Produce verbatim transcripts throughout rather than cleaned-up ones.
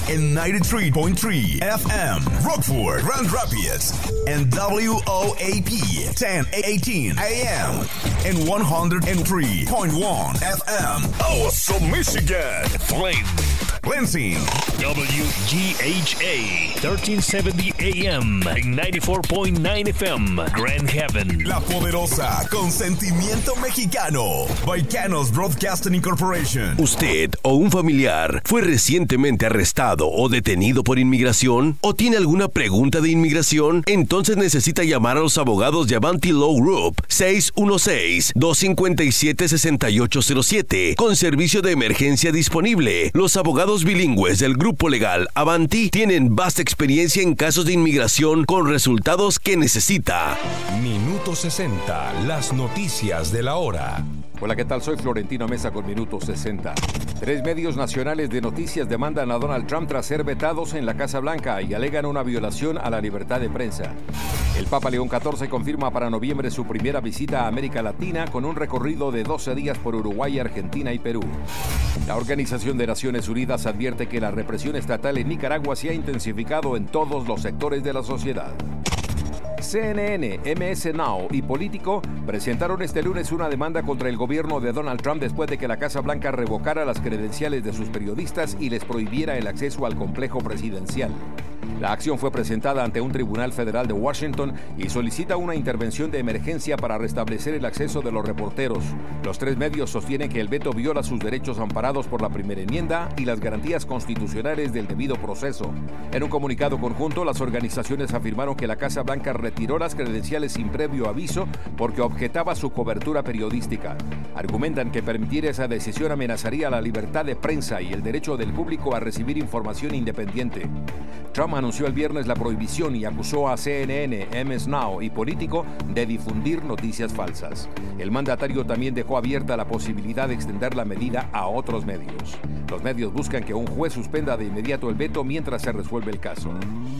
en ninety-three point three F M, Rockford, Grand Rapids, and W O A P ten eighteen A M, and one oh three point one F M, Awesome, Michigan, Flint, Lansing, W G H A thirteen seventy A M, and ninety-four point nine F M, Grand Haven. La Poderosa, con sentimiento mexicano, Baicanos Broadcasting Incorporation. ¿Usted o un familiar fue recientemente arrestado o detenido por inmigración? ¿O tiene alguna pregunta de inmigración? Entonces necesita llamar a los abogados de Avanti Law Group seis uno seis, dos cinco siete, seis ocho cero siete con servicio de emergencia disponible. Los abogados bilingües del grupo legal Avanti tienen vasta experiencia en casos de inmigración con resultados que necesita. Minuto sesenta, las noticias de la hora. Hola, ¿qué tal? Soy Florentino Mesa con Minuto sesenta. Tres medios nacionales de noticias demandan a Donald Trump tras ser vetados en la Casa Blanca y alegan una violación a la libertad de prensa. El Papa León catorce confirma para noviembre su primera visita a América Latina con un recorrido de doce días por Uruguay, Argentina y Perú. La Organización de Naciones Unidas advierte que la represión estatal en Nicaragua se ha intensificado en todos los sectores de la sociedad. C N N, M S Now y Político presentaron este lunes una demanda contra el gobierno de Donald Trump después de que la Casa Blanca revocara las credenciales de sus periodistas y les prohibiera el acceso al complejo presidencial. La acción fue presentada ante un tribunal federal de Washington y solicita una intervención de emergencia para restablecer el acceso de los reporteros. Los tres medios sostienen que el veto viola sus derechos amparados por la primera enmienda y las garantías constitucionales del debido proceso. En un comunicado conjunto, las organizaciones afirmaron que la Casa Blanca retiró las credenciales sin previo aviso porque objetaba su cobertura periodística. Argumentan que permitir esa decisión amenazaría la libertad de prensa y el derecho del público a recibir información independiente. Trump anunció el viernes la prohibición y acusó a C N N, M S Now y Político de difundir noticias falsas. El mandatario también dejó abierta la posibilidad de extender la medida a otros medios. Los medios buscan que un juez suspenda de inmediato el veto mientras se resuelve el caso.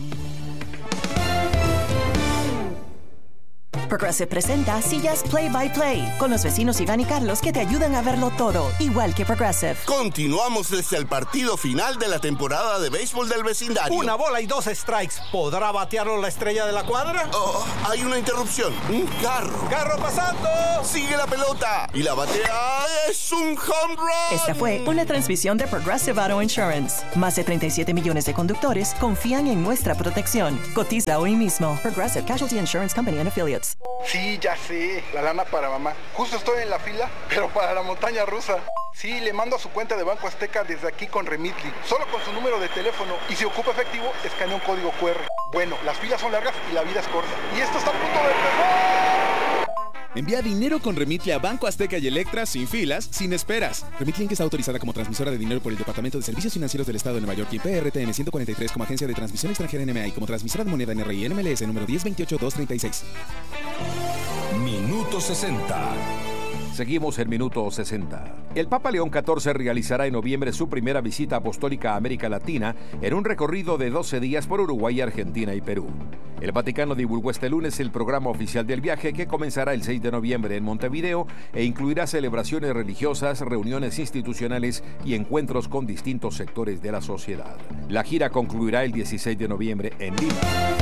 Progressive presenta Sillas Play by Play con los vecinos Iván y Carlos que te ayudan a verlo todo, igual que Progressive. Continuamos desde el partido final de la temporada de béisbol del vecindario. Una bola y dos strikes. ¿Podrá batearlo la estrella de la cuadra? Oh, hay una interrupción. Un carro. ¡Carro pasando! Sigue la pelota y la batea es un home run. Esta fue una transmisión de Progressive Auto Insurance. Más de treinta y siete millones de conductores confían en nuestra protección. Cotiza hoy mismo. Progressive Casualty Insurance Company and Affiliates. Sí, ya sé, la lana para mamá. Justo estoy en la fila, pero para la montaña rusa. Sí, le mando a su cuenta de Banco Azteca desde aquí con Remitly, solo con su número de teléfono. Y si ocupa efectivo, escanea un código cu erre. Bueno, las filas son largas y la vida es corta. Y esto está a punto de empezar. Envía dinero con Remitly a Banco Azteca y Electra sin filas, sin esperas. Remitly Inc está autorizada como transmisora de dinero por el Departamento de Servicios Financieros del Estado de Nueva York y P R T M ciento cuarenta y tres como agencia de transmisión extranjera N M A y como transmisora de moneda N R I N M L S número diez veintiocho dos treinta y seis. Minuto sesenta. Seguimos en Minuto sesenta. El Papa León catorce realizará en noviembre su primera visita apostólica a América Latina en un recorrido de doce días por Uruguay, Argentina y Perú. El Vaticano divulgó este lunes el programa oficial del viaje que comenzará el seis de noviembre en Montevideo e incluirá celebraciones religiosas, reuniones institucionales y encuentros con distintos sectores de la sociedad. La gira concluirá el dieciséis de noviembre en Lima.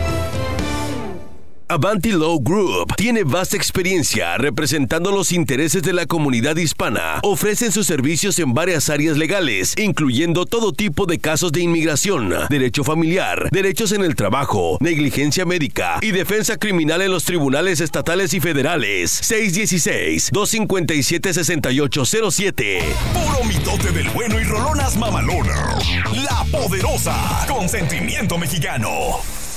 Avanti Law Group tiene vasta experiencia representando los intereses de la comunidad hispana. Ofrecen sus servicios en varias áreas legales, incluyendo todo tipo de casos de inmigración, derecho familiar, derechos en el trabajo, negligencia médica y defensa criminal en los tribunales estatales y federales. seis uno seis, dos cinco siete, seis ocho cero siete. Puro mitote del bueno y rolonas mamalonas. La Poderosa, con sentimiento mexicano.